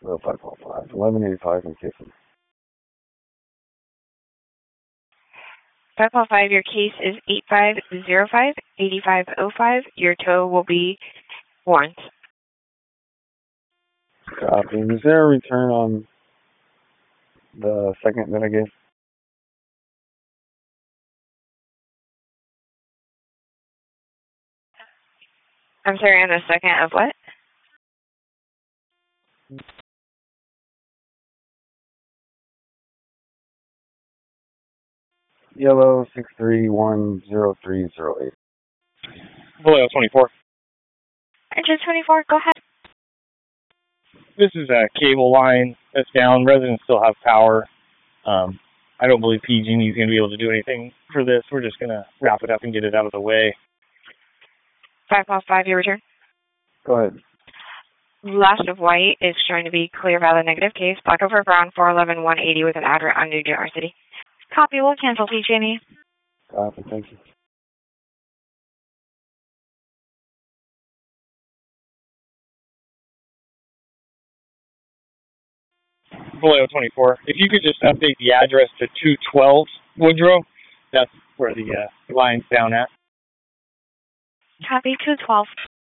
555, 1185 in Kiffin. 555, your case is 8505-8505. Your tow will be warrant. Copy. Is there a return on the second that I gave? I'm sorry, on the second of what? Yellow 6310308. Vallejo 24. Engine 24, go ahead. This is a cable line that's down. Residents still have power. I don't believe PG&E is going to be able to do anything for this. We're just going to wrap it up and get it out of the way. 555, your return. Go ahead. Last of white is showing to be clear by the negative case. Black over brown 411-180 with an address on New York City. Copy, we'll cancel PG&E. Copy, thank you. Vallejo 24. If you could just update the address to 212 Woodrow, that's where the line's down at. Copy, 212.